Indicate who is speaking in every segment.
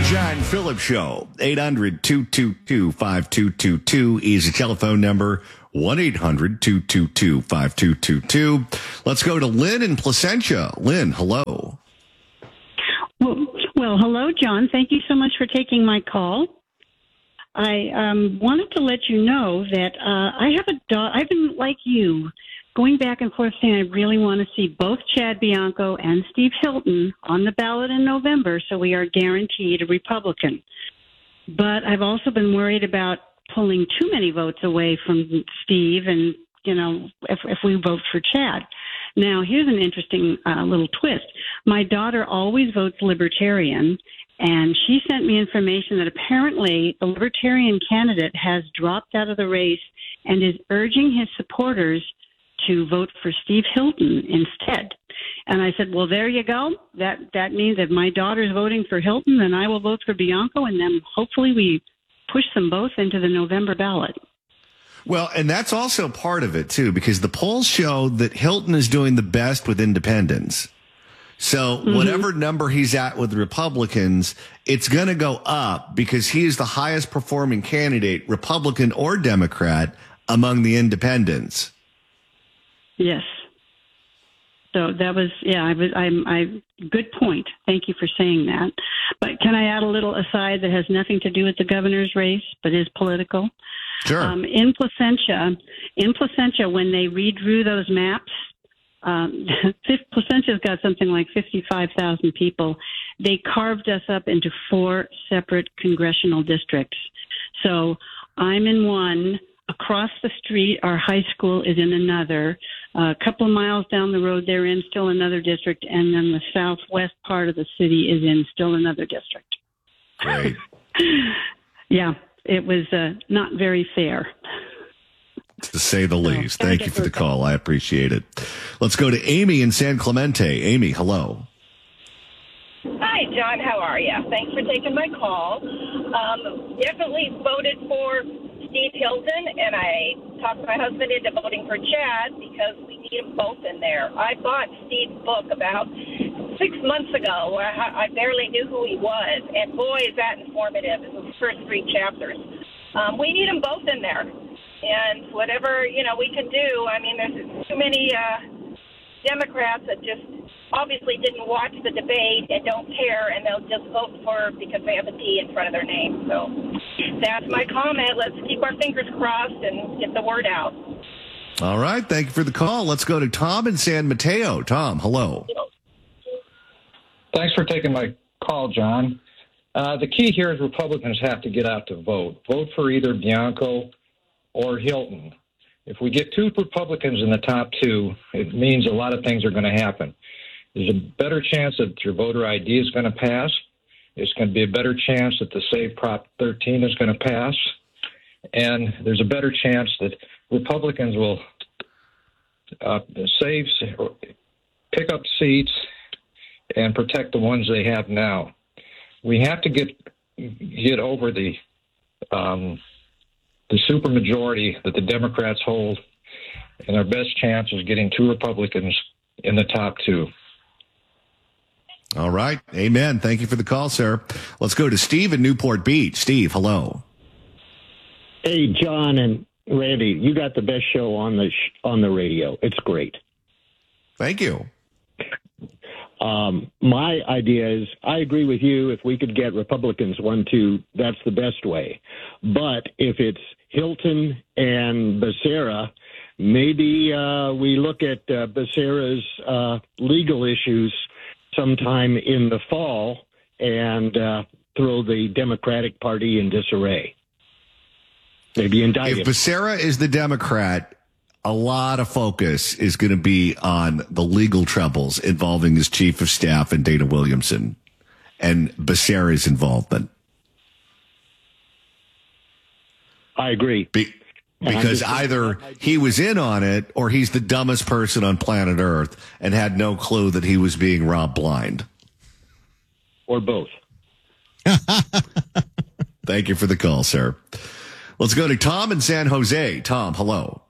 Speaker 1: John Phillips Show. 800-222-5222 is the telephone number. 1-800-222-5222. Let's go to Lynn in Placentia. Lynn, hello.
Speaker 2: Well, hello, John. Thank you so much for taking my call. I wanted to let you know that I have a dog. I've been like you, going back and forth saying I really want to see both Chad Bianco and Steve Hilton on the ballot in November, so we are guaranteed a Republican. But I've also been worried about pulling too many votes away from Steve and, if we vote for Chad. Now, here's an interesting little twist. My daughter always votes Libertarian, and she sent me information that apparently the Libertarian candidate has dropped out of the race and is urging his supporters to vote for Steve Hilton instead. And I said, well, there you go. That means if my daughter's voting for Hilton, then I will vote for Bianco, and then hopefully we push them both into the November ballot.
Speaker 1: Well, and that's also part of it, too, because the polls show that Hilton is doing the best with independents. So whatever number he's at with Republicans, it's going to go up because he is the highest performing candidate, Republican or Democrat, among the independents.
Speaker 2: Yes. So that was, good point. Thank you for saying that. But can I add a little aside that has nothing to do with the governor's race, but is political?
Speaker 1: Sure.
Speaker 2: In Placentia, when they redrew those maps, Placentia's got something like 55,000 people. They carved us up into 4 separate congressional districts. So I'm in one. Across the street, our high school is in another. A couple of miles down the road, they're in still another district. And then the southwest part of the city is in still another district.
Speaker 1: Right.
Speaker 2: Yeah, it was not very fair.
Speaker 1: To say the least. Thank you for the call. I appreciate it. Let's go to Amy in San Clemente. Amy, hello.
Speaker 3: Hi, John. How are you? Thanks for taking my call. Definitely voted for Steve Hilton, and I talked my husband into voting for Chad because we need them both in there. I bought Steve's book about 6 months ago. I barely knew who he was, and boy, is that informative in the first 3 chapters. We need them both in there. And whatever, we can do, I mean, there's too many Democrats that just obviously didn't watch the debate and don't care, and they'll just vote for because they have a D in front of their name. So that's my comment. Let's keep our fingers crossed and get the word out.
Speaker 1: All right. Thank you for the call. Let's go to Tom in San Mateo. Tom, hello.
Speaker 4: Thanks for taking my call, John. The key here is Republicans have to get out to vote. Vote for either Bianco or Hilton. If we get 2 Republicans in the top 2, it means a lot of things are going to happen. There's a better chance that your voter ID is going to pass. It's going to be a better chance that the Save Prop 13 is going to pass. And there's a better chance that Republicans will pick up seats and protect the ones they have now. We have to get over the supermajority that the Democrats hold, and our best chance is getting 2 Republicans in the top 2.
Speaker 1: All right. Amen. Thank you for the call, sir. Let's go to Steve in Newport Beach. Steve, hello.
Speaker 5: Hey, John and Randy, you got the best show on the radio. It's great.
Speaker 1: Thank you.
Speaker 5: My idea is, I agree with you. If we could get Republicans 1-2, that's the best way. But if it's Hilton and Becerra, maybe we look at Becerra's legal issues sometime in the fall and throw the Democratic Party in disarray. Maybe indict him.
Speaker 1: If Becerra is the Democrat, a lot of focus is going to be on the legal troubles involving his chief of staff and Dana Williamson and Becerra's involvement.
Speaker 5: I agree.
Speaker 1: Because either he was in on it or he's the dumbest person on planet Earth and had no clue that he was being robbed blind.
Speaker 5: Or both.
Speaker 1: Thank you for the call, sir. Let's go to Tom in San Jose. Tom, hello.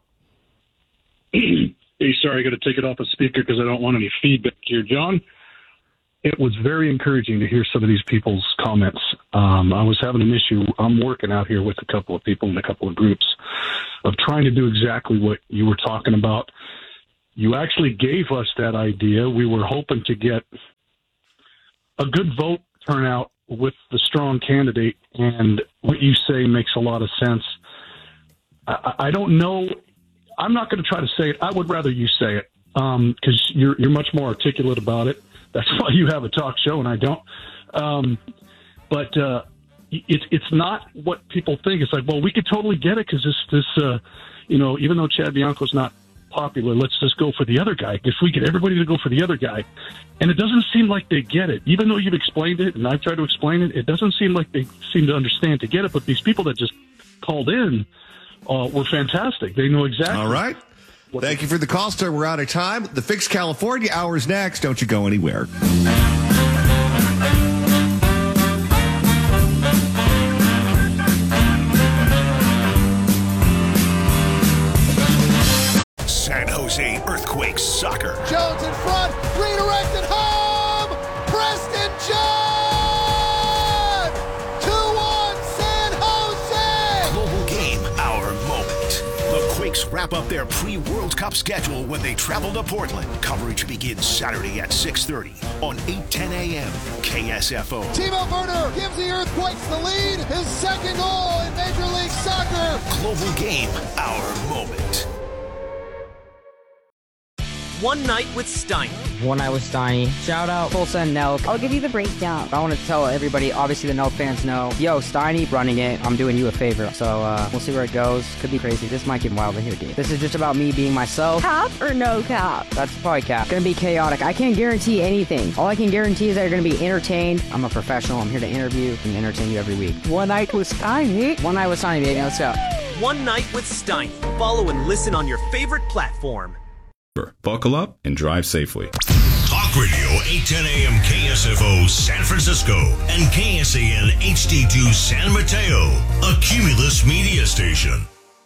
Speaker 6: Hey, sorry, I got to take it off a speaker because I don't want any feedback here, John. it was very encouraging to hear some of these people's comments. I was having an issue. I'm working out here with a couple of people in a couple of groups of trying to do exactly what you were talking about. You actually gave us that idea. We were hoping to get a good vote turnout with the strong candidate, and what you say makes a lot of sense. I don't know. I'm not going to try to say it. I would rather you say it because you're much more articulate about it. That's why you have a talk show and I don't. But it's not what people think. It's like, well, we could totally get it because this even though Chad Bianco's not popular, let's just go for the other guy. If we get everybody to go for the other guy. And it doesn't seem like they get it. Even though you've explained it and I've tried to explain it, it doesn't seem like they seem to understand to get it. But these people that just called in were fantastic. They know exactly.
Speaker 1: All right. Thank you for the call, sir. We're out of time. The Fix California hour's next. Don't you go anywhere.
Speaker 7: San Jose Earthquakes soccer.
Speaker 8: Jones in front, redirected home. Preston John! 2-1 San Jose!
Speaker 7: Global game, our moment. The Quakes wrap up their pre-World Cup schedule when they travel to Portland. Coverage begins Saturday at 6:30 on 8:10 a.m. KSFO.
Speaker 8: Timo Werner gives the Earthquakes the lead. His second goal in Major League Soccer.
Speaker 7: Global game, our moment.
Speaker 9: One Night with Steiny.
Speaker 10: One Night with Steiny. Shout out Tulsa and Nelk.
Speaker 11: I'll give you the breakdown.
Speaker 10: I want to tell everybody, obviously the Nelk fans know, yo, Steiny running it, I'm doing you a favor. So we'll see where it goes. Could be crazy. This might get wild in here, dude. This is just about me being myself.
Speaker 11: Cap or no cap?
Speaker 10: That's probably cap. It's going to be chaotic. I can't guarantee anything. All I can guarantee is that you're going to be entertained. I'm a professional. I'm here to interview and entertain you every week.
Speaker 11: One Night with Steiny.
Speaker 10: One Night with Steiny, baby. Let's go.
Speaker 9: One Night with Steiny. Follow and listen on your favorite platform.
Speaker 12: Buckle up and drive safely.
Speaker 7: Talk Radio 810 AM KSFO San Francisco and KSAN HD2 San Mateo, a Cumulus media station.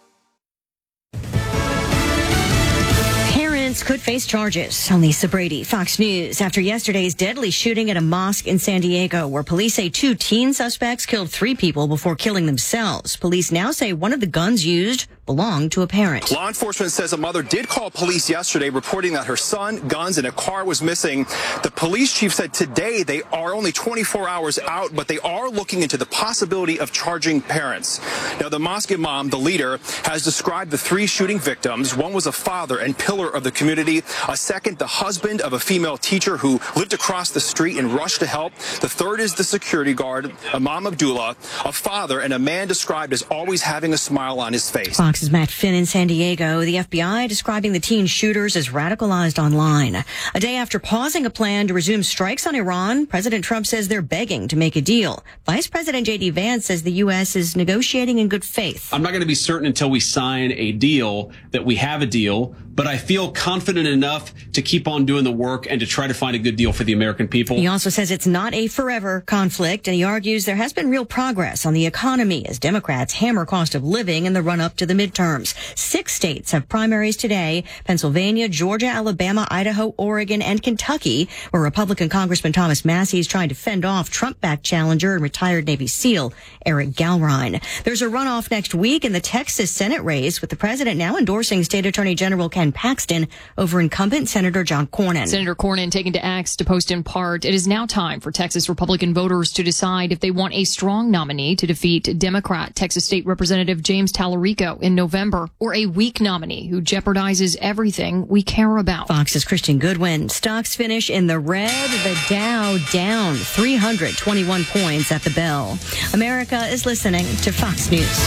Speaker 13: Could face charges. I'm Lisa Brady, Fox News. After yesterday's deadly shooting at a mosque in San Diego, where police say 2 teen suspects killed 3 people before killing themselves. Police now say one of the guns used belonged to a parent.
Speaker 14: Law enforcement says a mother did call police yesterday reporting that her son, guns, and a car was missing. The police chief said today they are only 24 hours out, but they are looking into the possibility of charging parents. Now, the mosque imam, the leader, has described the 3 shooting victims. One was a father and pillar of the community. A second, the husband of a female teacher who lived across the street and rushed to help. The third is the security guard, Imam Abdullah, a father and a man described as always having a smile on his face.
Speaker 13: Fox's Matt Finn in San Diego. The FBI describing the teen shooters as radicalized online. A day after pausing a plan to resume strikes on Iran, President Trump says they're begging to make a deal. Vice President J.D. Vance says the U.S. is negotiating in good faith.
Speaker 15: I'm not going to be certain until we sign a deal that we have a deal, but I feel confident enough to keep on doing the work and to try to find a good deal for the American people.
Speaker 13: He also says it's not a forever conflict, and he argues there has been real progress on the economy as Democrats hammer cost of living in the run-up to the midterms. 6 states have primaries today: Pennsylvania, Georgia, Alabama, Idaho, Oregon, and Kentucky, where Republican Congressman Thomas Massie is trying to fend off Trump-backed challenger and retired Navy SEAL Eric Galrine. There's a runoff next week in the Texas Senate race, with the president now endorsing State Attorney General Ken Paxton over incumbent Senator John Cornyn.
Speaker 16: Senator Cornyn taking to X to post in part, it is now time for Texas Republican voters to decide if they want a strong nominee to defeat Democrat Texas State Representative James Tallarico in November, or a weak nominee who jeopardizes everything we care about.
Speaker 13: Fox's Christian Goodwin. Stocks finish in the red, the Dow down 321 points at the bell. America is listening to Fox News.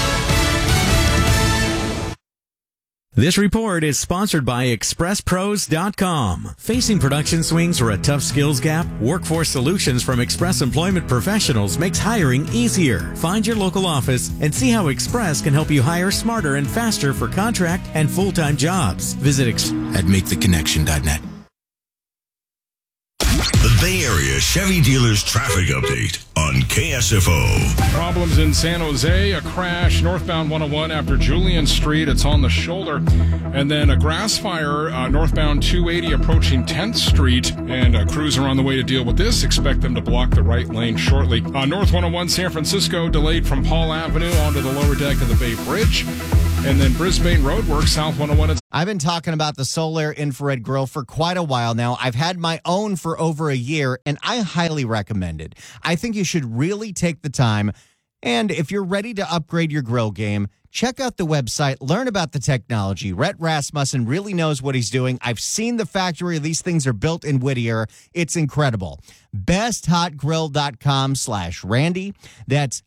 Speaker 17: This report is sponsored by ExpressPros.com. Facing production swings or a tough skills gap, Workforce Solutions from Express Employment Professionals makes hiring easier. Find your local office and see how Express can help you hire smarter and faster for contract and full-time jobs. Visit at MakeTheConnection.net.
Speaker 7: The Bay Area Chevy Dealers Traffic Update on on KSFO.
Speaker 18: Problems in San Jose, a crash northbound 101 after Julian Street. It's on the shoulder. And then a grass fire northbound 280 approaching 10th Street. And crews are on the way to deal with this. Expect them to block the right lane shortly. North 101 San Francisco delayed from Paul Avenue onto the lower deck of the Bay Bridge. And then Brisbane Roadworks, South 101.
Speaker 19: I've been talking about the Solaire infrared grill for quite a while now. I've had my own for over a year, and I highly recommend it. I think you should really take the time. And if you're ready to upgrade your grill game, check out the website, learn about the technology. Rhett Rasmussen really knows what he's doing. I've seen the factory. These things are built in Whittier. It's incredible. BestHotGrill.com/Randy. That's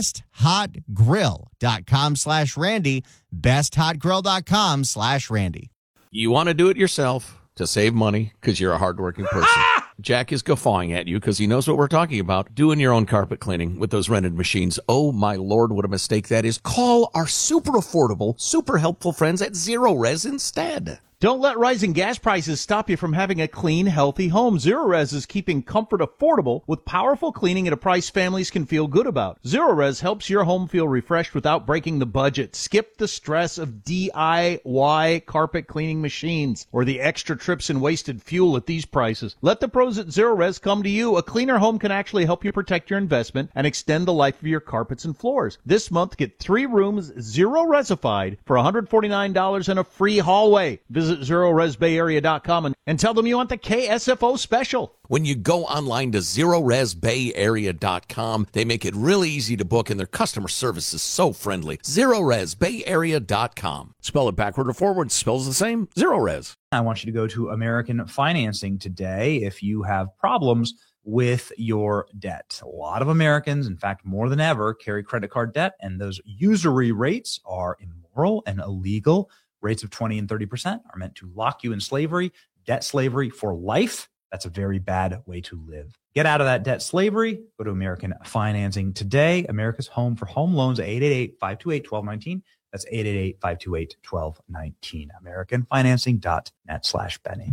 Speaker 19: BestHotGrill.com/Randy. BestHotGrill.com/Randy.
Speaker 20: You want to do it yourself to save money because you're a hardworking person. Jack is guffawing at you because he knows what we're talking about. Doing your own carpet cleaning with those rented machines. Oh, my Lord, what a mistake that is. Call our super affordable, super helpful friends at Zero Res instead.
Speaker 21: Don't let rising gas prices stop you from having a clean, healthy home. Zero Res is keeping comfort affordable with powerful cleaning at a price families can feel good about. Zero Res helps your home feel refreshed without breaking the budget. Skip the stress of DIY carpet cleaning machines or the extra trips and wasted fuel at these prices. Let the pros at Zero Res come to you. A cleaner home can actually help you protect your investment and extend the life of your carpets and floors. This month, get 3 rooms, Zero Resified for $149 and a free hallway. Visit ZeroResBayArea.com and tell them you want the KSFO special.
Speaker 20: When you go online to ZeroResBayArea.com, they make it really easy to book, and their customer service is so friendly. ZeroResBayArea.com. Spell it backward or forward, spells the same. Zero Res.
Speaker 22: I want you to go to American Financing today if you have problems with your debt. A lot of Americans, in fact, more than ever, carry credit card debt, and those usury rates are immoral and illegal. Rates of 20 and 30% are meant to lock you in slavery, debt slavery for life. That's a very bad way to live. Get out of that debt slavery. Go to American Financing today. America's home for home loans, 888-528-1219. That's 888-528-1219. AmericanFinancing.net/Benny.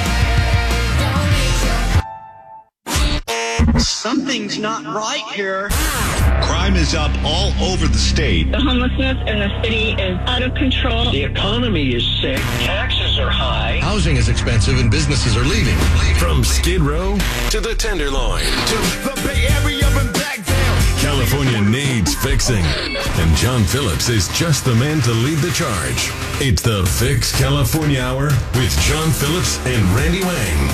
Speaker 23: Something's not right here.
Speaker 1: Crime is up all over the state.
Speaker 23: The homelessness in the city is out of control. The economy is sick. Taxes are high.
Speaker 24: Housing is expensive and businesses are leaving.
Speaker 7: From Skid Row to the Tenderloin to the Bay Area and back down. California needs fixing. And John Phillips is just the man to lead the charge. It's the Fix California Hour with John Phillips and Randy Wang.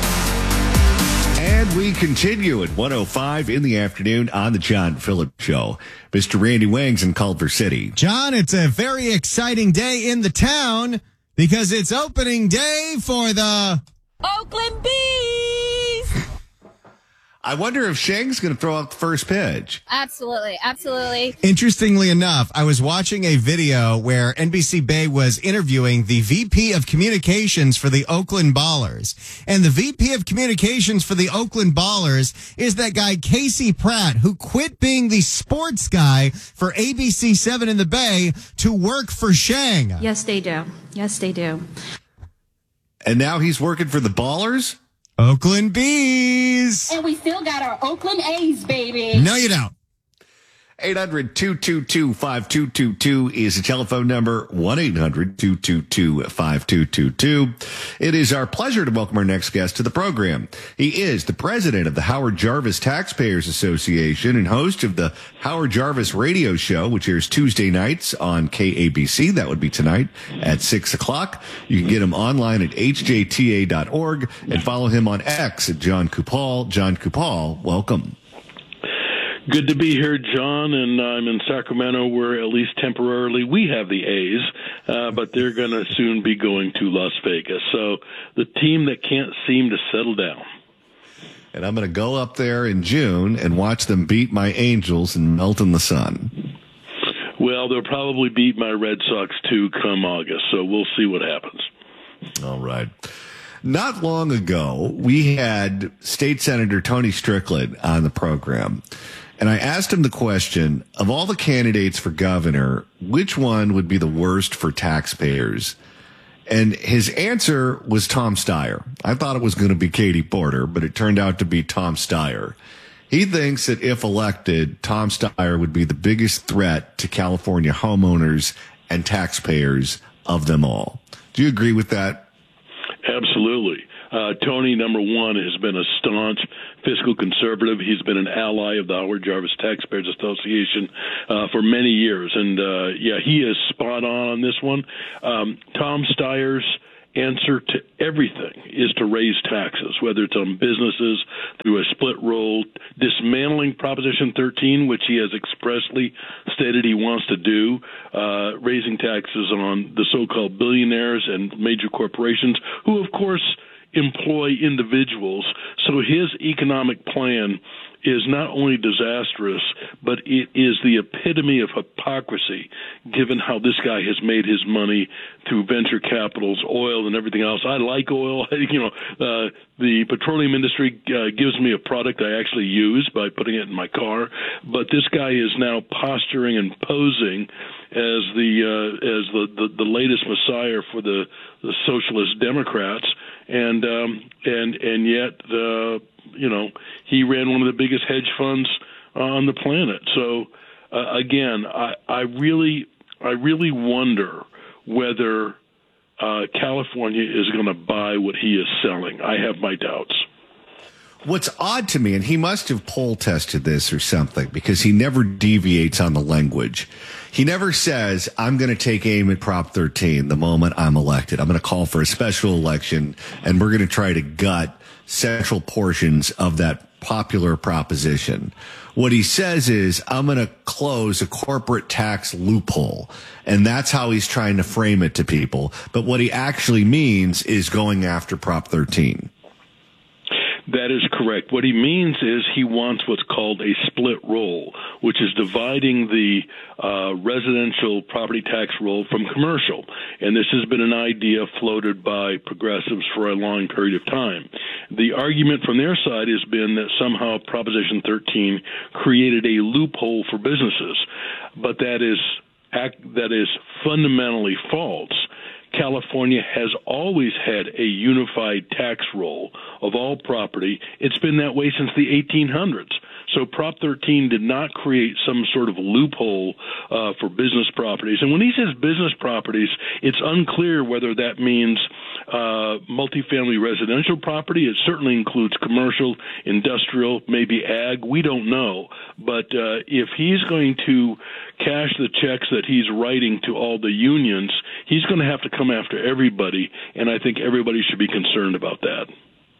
Speaker 1: And we continue at 1:05 in the afternoon on the John Phillips Show. Mr. Randy Wang's in Culver City.
Speaker 19: John, it's a very exciting day in the town because it's opening day for the
Speaker 11: Oakland Bees!
Speaker 1: I wonder if Shang's going to throw out the first pitch.
Speaker 25: Absolutely. Absolutely.
Speaker 19: Interestingly enough, I was watching a video where NBC Bay was interviewing the VP of Communications for the Oakland Ballers. And the VP of Communications for the Oakland Ballers is that guy, Casey Pratt, who quit being the sports guy for ABC7 in the Bay to work for Shang.
Speaker 26: Yes, they do. Yes, they do.
Speaker 1: And now he's working for the Ballers?
Speaker 19: Oakland Bees.
Speaker 11: And we still got our Oakland A's, baby.
Speaker 19: No, you don't.
Speaker 1: 800-222-5222 is the telephone number, 1-800-222-5222. It is our pleasure to welcome our next guest to the program. He is the president of the Howard Jarvis Taxpayers Association and host of the Howard Jarvis Radio Show, which airs Tuesday nights on KABC. That would be tonight at 6 o'clock. You can get him online at hjta.org and follow him on X at John Kupal. John Kupal, welcome.
Speaker 27: Good to be here, John, and I'm in Sacramento where, at least temporarily, we have the A's, but they're going to soon be going to Las Vegas. So the team that can't seem to settle down.
Speaker 1: And I'm going to go up there in June and watch them beat my Angels and melt in the sun.
Speaker 27: Well, they'll probably beat my Red Sox, too, come August, so we'll see what happens.
Speaker 1: All right. Not long ago, we had State Senator Tony Strickland on the program. And I asked him the question, of all the candidates for governor, which one would be the worst for taxpayers? And his answer was Tom Steyer. I thought it was going to be Katie Porter, but it turned out to be Tom Steyer. He thinks that if elected, Tom Steyer would be the biggest threat to California homeowners and taxpayers of them all. Do you agree with that?
Speaker 27: Absolutely. Tony, number one, has been a staunch fiscal conservative. He's been an ally of the Howard Jarvis Taxpayers Association for many years. And, he is spot on this one. Tom Steyer's answer to everything is to raise taxes, whether it's on businesses through a split roll, dismantling Proposition 13, which he has expressly stated he wants to do, raising taxes on the so-called billionaires and major corporations, who, of course, employ individuals. So his economic plan is not only disastrous, but it is the epitome of hypocrisy, given how this guy has made his money through venture capitals, oil, and everything else. I like oil. The petroleum industry gives me a product I actually use by putting it in my car. But this guy is now posturing and posing as the latest messiah for the socialist Democrats, and yet he ran one of the biggest hedge funds on the planet. So again, I really wonder whether California is going to buy what he is selling. I have my doubts.
Speaker 1: What's odd to me, and he must have poll tested this or something, because he never deviates on the language. He never says, I'm going to take aim at Prop 13 the moment I'm elected. I'm going to call for a special election, and we're going to try to gut central portions of that popular proposition. What he says is, I'm going to close a corporate tax loophole. And that's how he's trying to frame it to people. But what he actually means is going after Prop 13.
Speaker 27: That is correct. What he means is he wants what's called a split roll, which is dividing the residential property tax roll from commercial. And this has been an idea floated by progressives for a long period of time. The argument from their side has been that somehow Proposition 13 created a loophole for businesses, but that is fundamentally false. California has always had a unified tax roll of all property. It's been that way since the 1800s. So Prop 13 did not create some sort of loophole for business properties. And when he says business properties, it's unclear whether that means multifamily residential property. It certainly includes commercial, industrial, maybe ag. We don't know. But if he's going to cash the checks that he's writing to all the unions, he's going to have to come after everybody, and I think everybody should be concerned about that.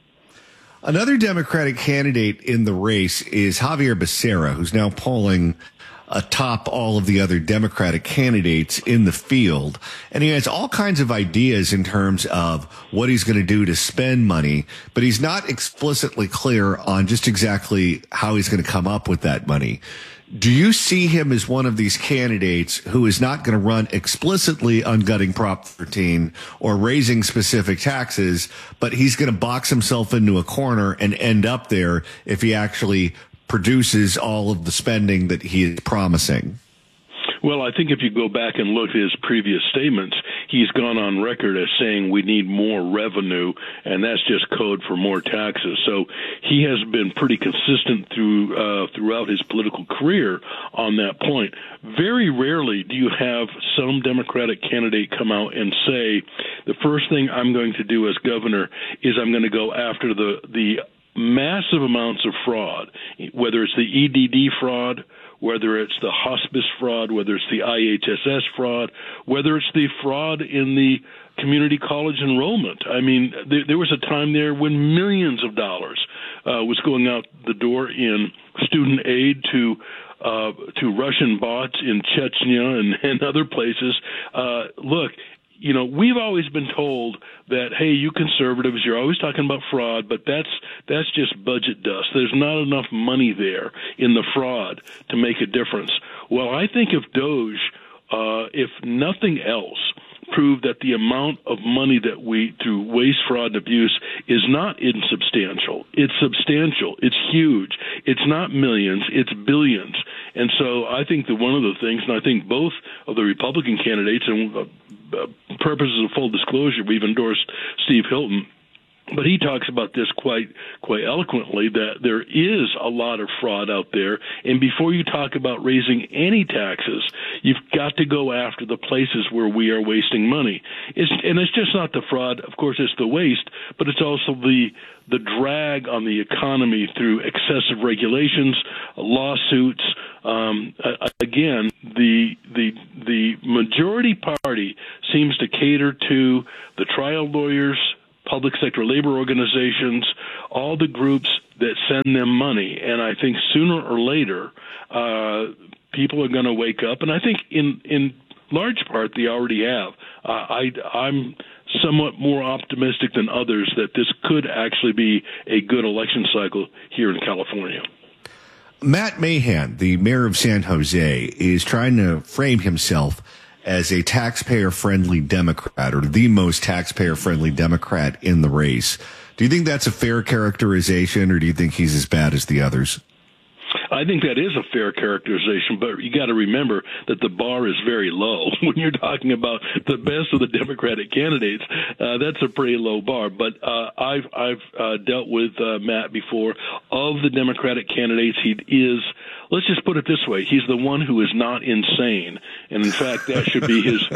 Speaker 1: Another Democratic candidate in the race is Javier Becerra, who's now polling atop all of the other Democratic candidates in the field. And he has all kinds of ideas in terms of what he's going to do to spend money, but he's not explicitly clear on just exactly how he's going to come up with that money. Do you see him as one of these candidates who is not going to run explicitly on gutting Prop 13 or raising specific taxes, but he's going to box himself into a corner and end up there if he actually produces all of the spending that he is promising?
Speaker 27: Well, I think if you go back and look at his previous statements, he's gone on record as saying we need more revenue, and that's just code for more taxes. So he has been pretty consistent throughout his political career on that point. Very rarely do you have some Democratic candidate come out and say, the first thing I'm going to do as governor is I'm going to go after the massive amounts of fraud, whether it's the EDD fraud, whether it's the hospice fraud, whether it's the IHSS fraud, whether it's the fraud in the community college enrollment. I mean, there was a time there when millions of dollars was going out the door in student aid to Russian bots in Chechnya and other places. Look, we've always been told that, hey, you conservatives, you're always talking about fraud, but that's just budget dust. There's not enough money there in the fraud to make a difference. Well, I think if DOGE, if nothing else, proved that the amount of money that we, through waste, fraud, and abuse, is not insubstantial. It's substantial. It's huge. It's not millions. It's billions. And so I think that one of the things, and I think both of the Republican candidates, and purposes of full disclosure, we've endorsed Steve Hilton. But he talks about this quite eloquently, that there is a lot of fraud out there. And before you talk about raising any taxes, you've got to go after the places where we are wasting money. And it's just not the fraud. Of course, it's the waste, but it's also the drag on the economy through excessive regulations, lawsuits. Again, the majority party seems to cater to the trial lawyers, public sector labor organizations, all the groups that send them money. And I think sooner or later, people are going to wake up. And I think in large part, they already have. I'm somewhat more optimistic than others that this could actually be a good election cycle here in California.
Speaker 1: Matt Mahan, the mayor of San Jose, is trying to frame himself as a taxpayer-friendly Democrat, or the most taxpayer-friendly Democrat in the race. Do you think that's a fair characterization, or do you think he's as bad as the others?
Speaker 27: I think that is a fair characterization, but you got to remember that the bar is very low. When you're talking about the best of the Democratic candidates, that's a pretty low bar. But I've dealt with Matt before. Of the Democratic candidates, he is, let's just put it this way, he's the one who is not insane. And in fact, that should be his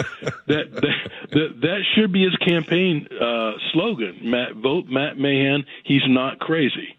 Speaker 27: that should be his campaign slogan. Vote Matt Mahan. He's not crazy.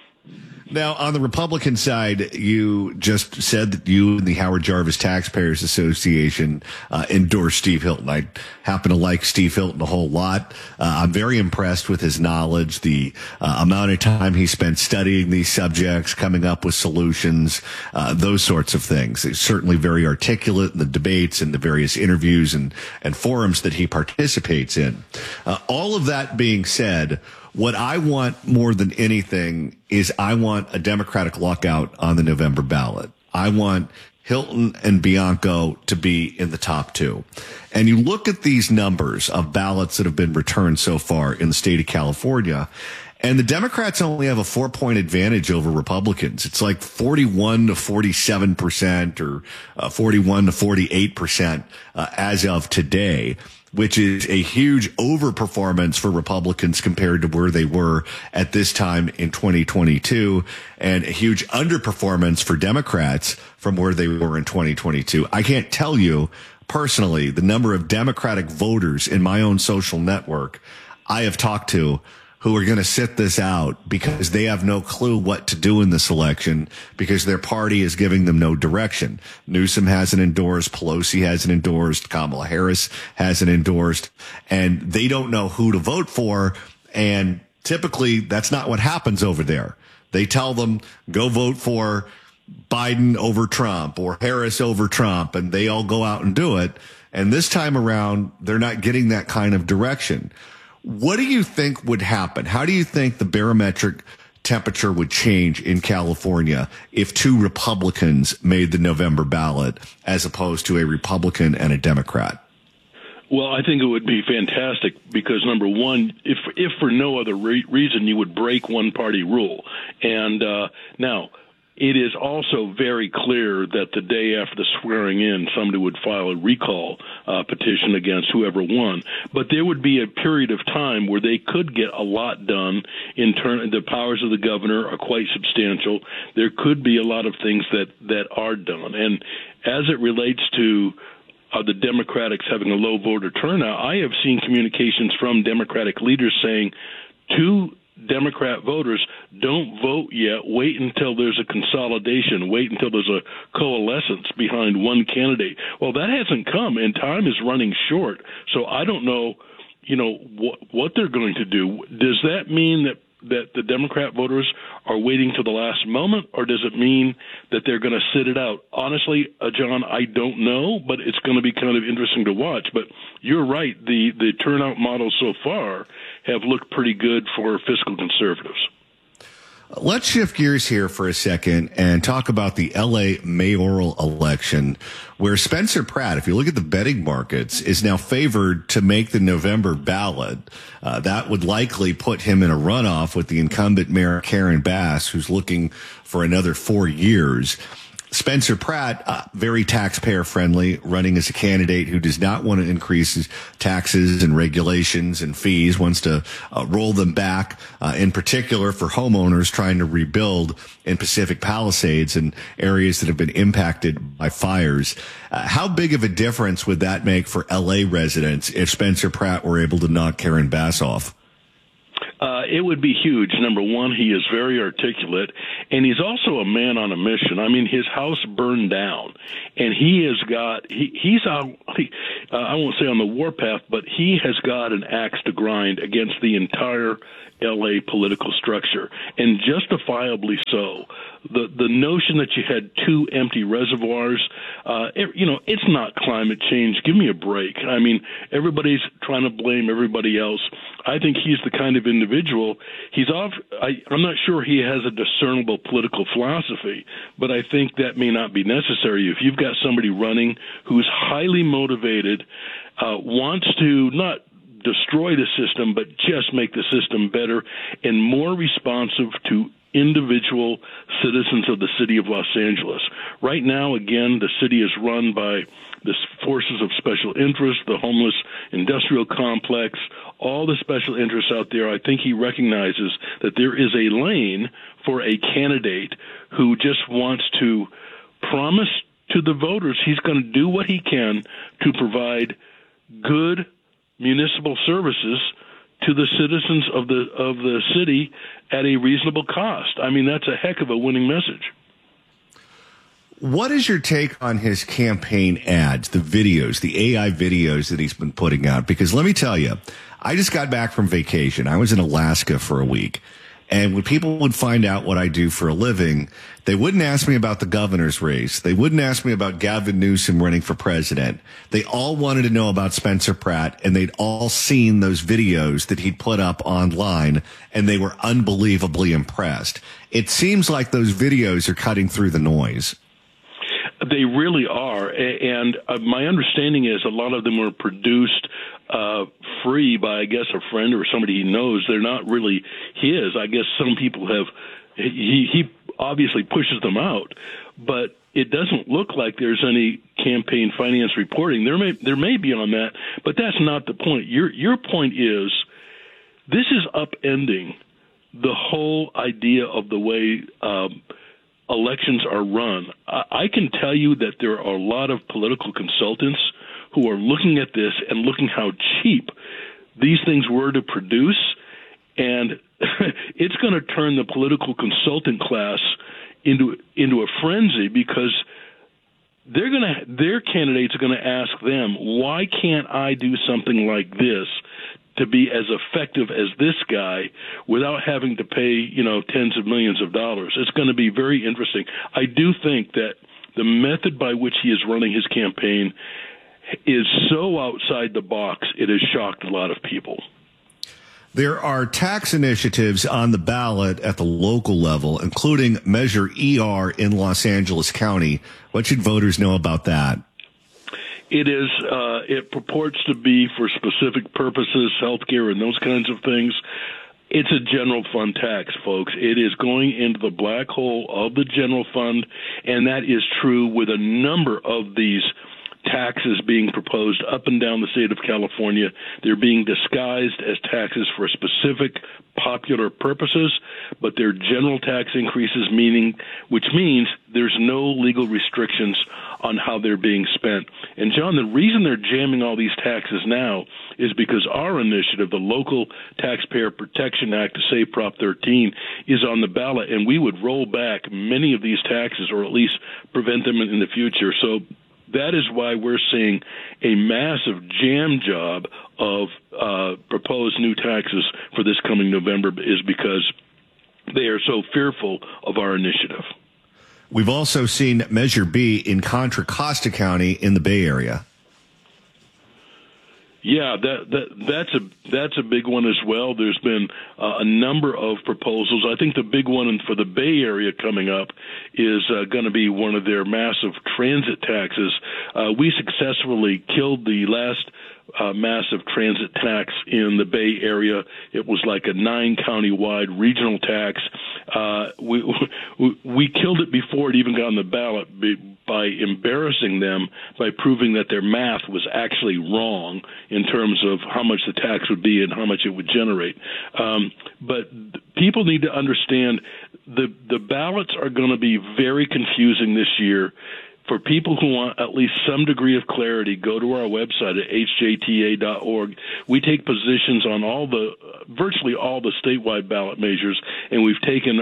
Speaker 1: Now, on the Republican side, you just said that you and the Howard Jarvis Taxpayers Association endorsed Steve Hilton. I happen to like Steve Hilton a whole lot. I'm very impressed with his knowledge, the amount of time he spent studying these subjects, coming up with solutions, those sorts of things. He's certainly very articulate in the debates and the various interviews and forums that he participates in. All of that being said, what I want more than anything is I want a Democratic lockout on the November ballot. I want Hilton and Bianco to be in the top two. And you look at these numbers of ballots that have been returned so far in the state of California, and the Democrats only have a 4-point advantage over Republicans. It's like 41 to 47% or 41 to 48% as of today, which is a huge overperformance for Republicans compared to where they were at this time in 2022, and a huge underperformance for Democrats from where they were in 2022. I can't tell you personally the number of Democratic voters in my own social network I have talked to who are going to sit this out because they have no clue what to do in this election because their party is giving them no direction. Newsom hasn't endorsed, Pelosi hasn't endorsed, Kamala Harris hasn't endorsed, and they don't know who to vote for. And typically that's not what happens over there. They tell them, go vote for Biden over Trump or Harris over Trump, and they all go out and do it. And this time around, they're not getting that kind of direction. What do you think would happen? How do you think the barometric temperature would change in California if two Republicans made the November ballot as opposed to a Republican and a Democrat?
Speaker 27: Well, I think it would be fantastic because, number one, if for no other reason, you would break one-party rule. And now, it is also very clear that the day after the swearing in, somebody would file a recall petition against whoever won. But there would be a period of time where they could get a lot done. The powers of the governor are quite substantial. There could be a lot of things that are done. And as it relates to the Democrats having a low voter turnout, I have seen communications from Democratic leaders saying to Democrat voters, don't vote yet. Wait until there's a consolidation. Wait until there's a coalescence behind one candidate. Well, that hasn't come, and time is running short. So I don't know, what they're going to do. Does that mean that the Democrat voters are waiting till the last moment, or does it mean that they're going to sit it out? Honestly, John, I don't know, but it's going to be kind of interesting to watch. But you're right. The turnout models so far have looked pretty good for fiscal conservatives.
Speaker 1: Let's shift gears here for a second and talk about the L.A. mayoral election, where Spencer Pratt, if you look at the betting markets, is now favored to make the November ballot. That would likely put him in a runoff with the incumbent mayor, Karen Bass, who's looking for another 4 years. Spencer Pratt, very taxpayer friendly, running as a candidate who does not want to increase his taxes and regulations and fees, wants to roll them back, in particular for homeowners trying to rebuild in Pacific Palisades and areas that have been impacted by fires. How big of a difference would that make for LA residents if Spencer Pratt were able to knock Karen Bass off?
Speaker 27: It would be huge. Number one, he is very articulate, and he's also a man on a mission. I mean, his house burned down, and he's out, I won't say on the warpath, but he has got an axe to grind against the entire L.A. political structure, and justifiably so. The notion that you had two empty reservoirs, it's not climate change. Give me a break. I mean, everybody's trying to blame everybody else. I think he's the kind of individual. I'm not sure he has a discernible political philosophy, but I think that may not be necessary. If you've got somebody running who's highly motivated, wants to not destroy the system, but just make the system better and more responsive to individual citizens of the city of Los Angeles. Right now, again, the city is run by the forces of special interest, the homeless industrial complex, all the special interests out there. I think he recognizes that there is a lane for a candidate who just wants to promise to the voters he's going to do what he can to provide good municipal services to the citizens of the city at a reasonable cost. I mean, that's a heck of a winning message.
Speaker 1: What is your take on his campaign ads, the videos, the AI videos that he's been putting out? Because let me tell you, I just got back from vacation. I was in Alaska for a week. And when people would find out what I do for a living, they wouldn't ask me about the governor's race. They wouldn't ask me about Gavin Newsom running for president. They all wanted to know about Spencer Pratt, and they'd all seen those videos that he'd put up online, and they were unbelievably impressed. It seems like those videos are cutting through the noise.
Speaker 27: They really are, and my understanding is a lot of them were produced free by, I guess, a friend or somebody he knows. They're not really his. I guess some people have. He obviously pushes them out, but it doesn't look like there's any campaign finance reporting. There may be on that, but that's not the point. Your point is this is upending the whole idea of the way elections are run. I can tell you that there are a lot of political consultants who are looking at this and looking how cheap these things were to produce, and it's going to turn the political consultant class into a frenzy because their candidates are going to ask them, why can't I do something like this to be as effective as this guy without having to pay, tens of millions of dollars? It's going to be very interesting. I do think that the method by which he is running his campaign is so outside the box, it has shocked a lot of people.
Speaker 1: There are tax initiatives on the ballot at the local level, including Measure ER in Los Angeles County. What should voters know about that?
Speaker 27: It purports to be for specific purposes, healthcare and those kinds of things. It's a general fund tax, folks. It is going into the black hole of the general fund, and that is true with a number of these taxes being proposed up and down the state of California. They're being disguised as taxes for specific popular purposes, but they're general tax increases, which means there's no legal restrictions on how they're being spent. And John, the reason they're jamming all these taxes now is because our initiative, the Local Taxpayer Protection Act, to say Prop 13, is on the ballot, and we would roll back many of these taxes or at least prevent them in the future. So that is why we're seeing a massive jam job of proposed new taxes for this coming November, is because they are so fearful of our initiative.
Speaker 1: We've also seen Measure B in Contra Costa County in the Bay Area.
Speaker 27: Yeah, that's a big one as well. There's been a number of proposals. I think the big one for the Bay Area coming up is going to be one of their massive transit taxes. We successfully killed the last massive transit tax in the Bay Area. It was like a 9-county-wide regional tax. We killed it before it even got on the ballot by embarrassing them by proving that their math was actually wrong in terms of how much the tax would be and how much it would generate. But people need to understand the ballots are going to be very confusing this year. For people who want at least some degree of clarity, go to our website at hjta.org. We take positions on virtually all the statewide ballot measures, and we've taken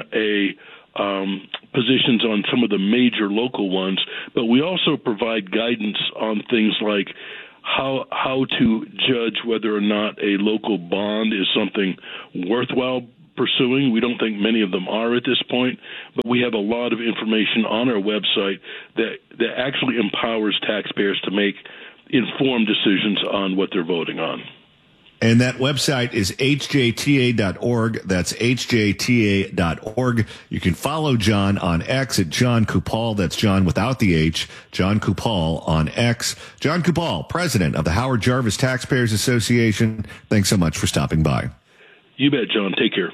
Speaker 27: positions on some of the major local ones. But we also provide guidance on things like how to judge whether or not a local bond is something worthwhile pursuing. We don't think many of them are at this point, but we have a lot of information on our website that actually empowers taxpayers to make informed decisions on what they're voting on.
Speaker 1: And that website is hjta.org. That's hjta.org. You can follow John on X at John Kupal. That's John without the H. John Kupal on X. John Kupal, president of the Howard Jarvis Taxpayers Association. Thanks so much for stopping by.
Speaker 27: You bet, John. Take care.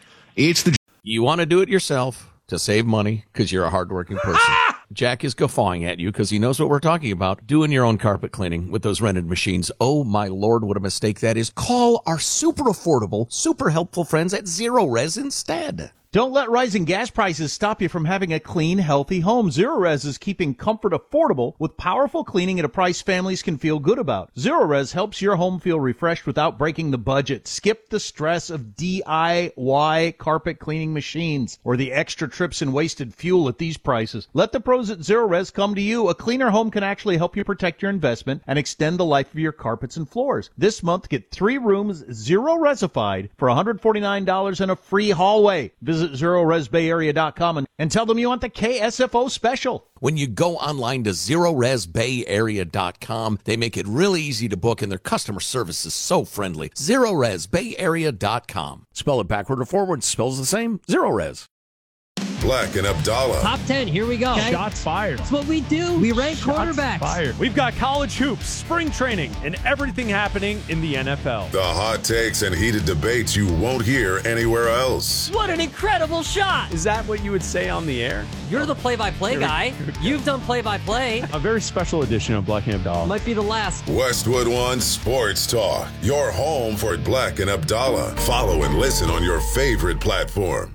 Speaker 20: You want to do it yourself to save money because you're a hardworking person. Jack is guffawing at you because he knows what we're talking about. Doing your own carpet cleaning with those rented machines. Oh, my Lord, what a mistake that is. Call our super affordable, super helpful friends at Zero Res instead.
Speaker 21: Don't let rising gas prices stop you from having a clean, healthy home. Zero Res is keeping comfort affordable with powerful cleaning at a price families can feel good about. Zero Res helps your home feel refreshed without breaking the budget. Skip the stress of DIY carpet cleaning machines or the extra trips and wasted fuel at these prices. Let the pros at Zero Res come to you. A cleaner home can actually help you protect your investment and extend the life of your carpets and floors. This month, get 3 rooms Zero Resified for $149 and a free hallway. Visit ZeroResBayArea.com and tell them you want the KSFO special.
Speaker 20: When you go online to ZeroResBayArea.com, they make it really easy to book, and their customer service is so friendly. ZeroResBayArea.com. Spell it backward or forward, spells the same. Zero Res.
Speaker 7: Black and Abdallah.
Speaker 2: Top 10, here we go. Okay.
Speaker 3: Shots fired.
Speaker 2: That's what we do. We rank quarterbacks.
Speaker 3: Fired. We've got college hoops, spring training, and everything happening in the NFL.
Speaker 7: The hot takes and heated debates you won't hear anywhere else.
Speaker 2: What an incredible shot.
Speaker 3: Is that what you would say on the air?
Speaker 2: You're the play-by-play guy. You've done play-by-play.
Speaker 3: A very special edition of Black and Abdallah.
Speaker 2: Might be the last.
Speaker 7: Westwood One Sports Talk. Your home for Black and Abdallah. Follow and listen on your favorite platform.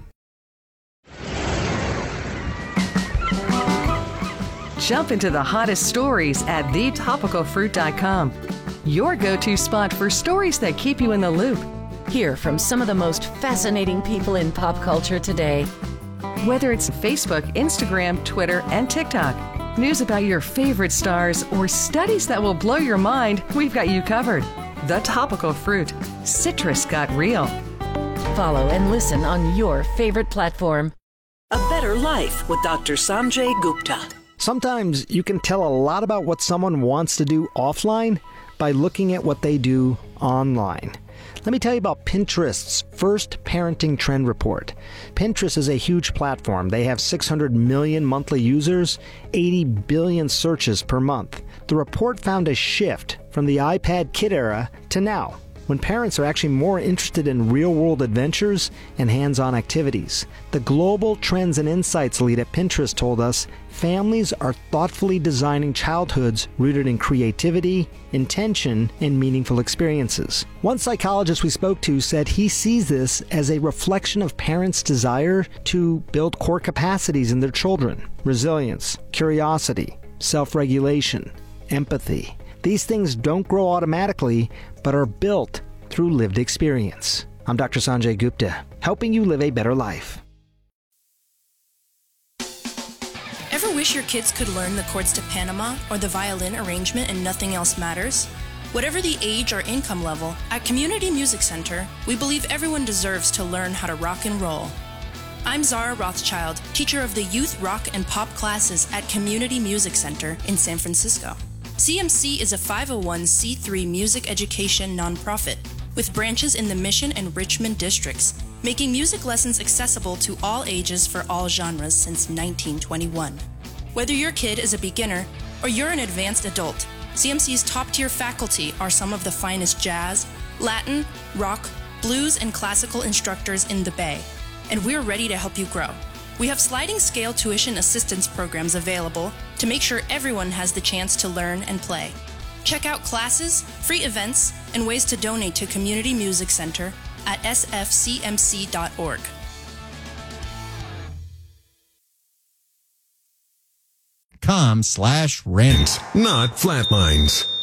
Speaker 4: Jump into the hottest stories at thetopicalfruit.com. Your go-to spot for stories that keep you in the loop.
Speaker 5: Hear from some of the most fascinating people in pop culture today.
Speaker 4: Whether it's Facebook, Instagram, Twitter, and TikTok, news about your favorite stars, or studies that will blow your mind, we've got you covered. The Topical Fruit. Citrus got real.
Speaker 5: Follow and listen on your favorite platform.
Speaker 6: A Better Life with Dr. Sanjay Gupta.
Speaker 8: Sometimes you can tell a lot about what someone wants to do offline by looking at what they do online. Let me tell you about Pinterest's first parenting trend report. Pinterest is a huge platform. They have 600 million monthly users, 80 billion searches per month. The report found a shift from the iPad kid era to now, when parents are actually more interested in real-world adventures and hands-on activities. The Global Trends and Insights lead at Pinterest told us families are thoughtfully designing childhoods rooted in creativity, intention, and meaningful experiences. One psychologist we spoke to said he sees this as a reflection of parents' desire to build core capacities in their children: resilience, curiosity, self-regulation, empathy. These things don't grow automatically, but are built through lived experience. I'm Dr. Sanjay Gupta, helping you live a better life.
Speaker 10: Ever wish your kids could learn the chords to Panama or the violin arrangement and nothing else matters? Whatever the age or income level, at Community Music Center, we believe everyone deserves to learn how to rock and roll. I'm Zara Rothschild, teacher of the youth rock and pop classes at Community Music Center in San Francisco. CMC is a 501c3 music education nonprofit with branches in the Mission and Richmond districts, making music lessons accessible to all ages for all genres since 1921. Whether your kid is a beginner or you're an advanced adult, CMC's top-tier faculty are some of the finest jazz, Latin, rock, blues, and classical instructors in the Bay, and we're ready to help you grow. We have sliding scale tuition assistance programs available to make sure everyone has the chance to learn and play. Check out classes, free events, and ways to donate to Community Music Center at sfcmc.org.
Speaker 7: .com/rent, not Flatlines.